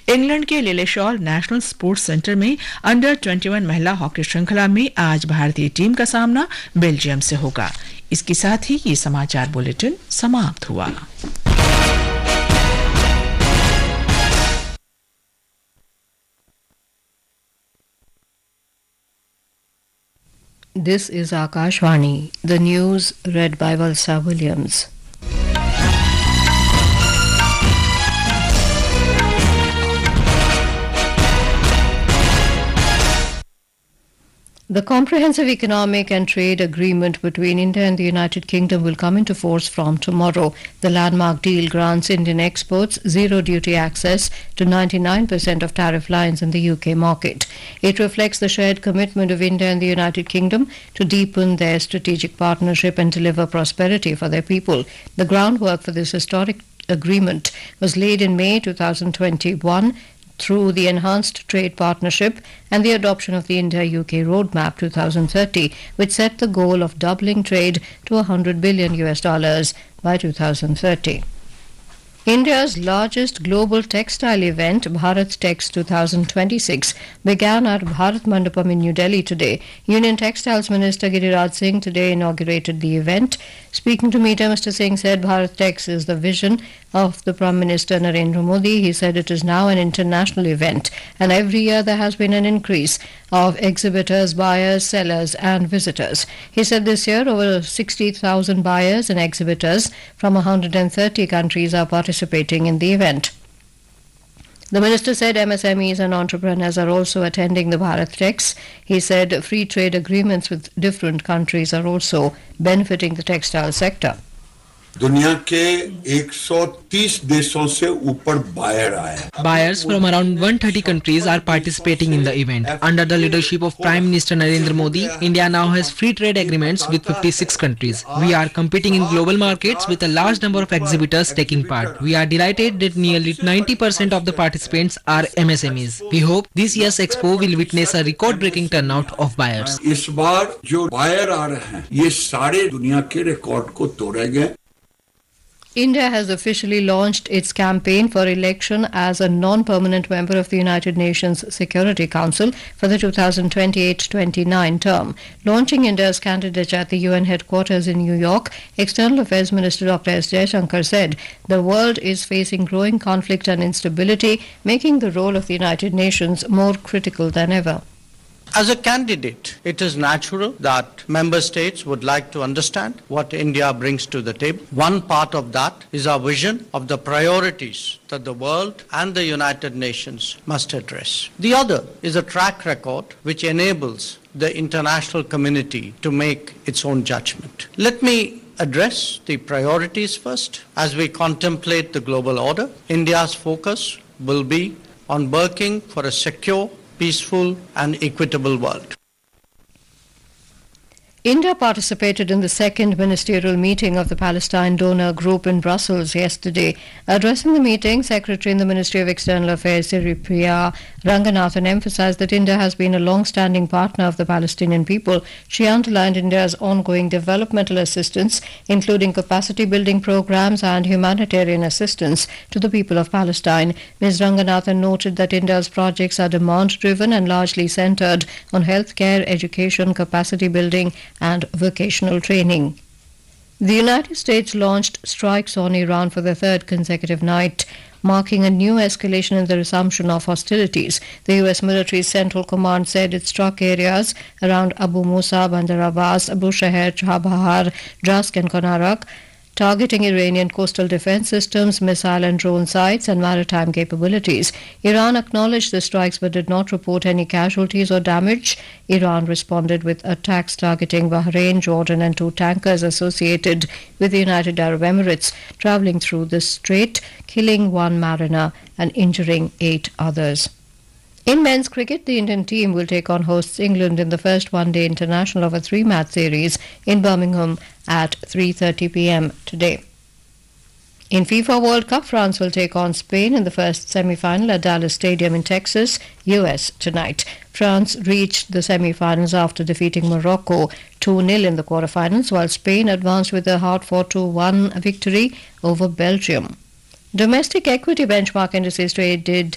England के लिलेशॉल national sports centre में under 21 महिला हॉकी श्रृंखला में आज भारतीय टीम का सामना बेल्जियम से होगा। इसके साथ ही ये समाचार बुलेटिन समाप्त हुआ। This is Akashvani, the news read by Valsa Williams. The Comprehensive Economic and Trade Agreement between India and the United Kingdom will come into force from tomorrow. The landmark deal grants Indian exports zero duty access to 99% of tariff lines in the UK market. It reflects the shared commitment of India and the United Kingdom to deepen their strategic partnership and deliver prosperity for their people. The groundwork for this historic agreement was laid in May 2021 through the Enhanced Trade Partnership and the adoption of the India-UK Roadmap 2030, which set the goal of doubling trade to $100 billion by 2030. India's largest global textile event, Bharat Tex 2026, began at Bharat Mandapam in New Delhi today. Union Textiles Minister Giriraj Singh today inaugurated the event. Speaking to media, Mr. Singh said Bharat Tex is the vision of the Prime Minister Narendra Modi. He said it is now an international event, and every year there has been an increase of exhibitors, buyers, sellers and visitors. He said this year over 60,000 buyers and exhibitors from 130 countries are participating in the event. The minister said MSMEs and entrepreneurs are also attending the Bharat Tex. He said free trade agreements with different countries are also benefiting the textile sector. दुनिया के 130 देशों से ऊपर buyer आए। Buyers from around 130 countries are participating in the event. Under the leadership of Prime Minister Narendra Modi, India now has free trade agreements with 56 countries. We are competing in global markets with a large number of exhibitors taking part. We are delighted that nearly 90% of the participants are MSMEs. We hope this year's expo will witness a record-breaking turnout of buyers. इस बार जो buyer आ रहे हैं, ये सारे दुनिया के record को तोड़ेंगे। India has officially launched its campaign for election as a non-permanent member of the United Nations Security Council for the 2028-29 term. Launching India's candidature at the UN headquarters in New York, External Affairs Minister Dr. S. Jaishankar said the world is facing growing conflict and instability, making the role of the United Nations more critical than ever. As a candidate, it is natural that member states would like to understand what India brings to the table. One part of that is our vision of the priorities that the world and the United Nations must address. The other is a track record which enables the international community to make its own judgment. Let me address the priorities first. As we contemplate the global order, India's focus will be on working for a secure, peaceful and equitable world. India participated in the second ministerial meeting of the Palestine Donor Group in Brussels yesterday. Addressing the meeting, Secretary in the Ministry of External Affairs Siripriya Ranganathan emphasized that India has been a long-standing partner of the Palestinian people. She underlined India's ongoing developmental assistance, including capacity-building programs and humanitarian assistance to the people of Palestine. Ms. Ranganathan noted that India's projects are demand-driven and largely centered on healthcare, education, capacity-building and vocational training. The United States launched strikes on Iran for the third consecutive night, marking a new escalation in the resumption of hostilities. The U.S. military's Central Command said it struck areas around Abu Musa, Bandar Abbas, Abu Shaher, Chabahar, Drask and Konarak, targeting Iranian coastal defense systems, missile and drone sites and maritime capabilities. Iran acknowledged the strikes but did not report any casualties or damage. Iran responded with attacks targeting Bahrain, Jordan and two tankers associated with the United Arab Emirates traveling through the strait, killing one mariner and injuring 8 others. In men's cricket, the Indian team will take on hosts England in the first one-day international of a 3-match series in Birmingham at 3:30 p.m. today. In FIFA World Cup, France will take on Spain in the first semi-final at Dallas Stadium in Texas, US tonight. France reached the semi-finals after defeating Morocco 2-0 in the quarter-finals, while Spain advanced with a hard-fought 2-1 victory over Belgium. Domestic equity benchmark indices traded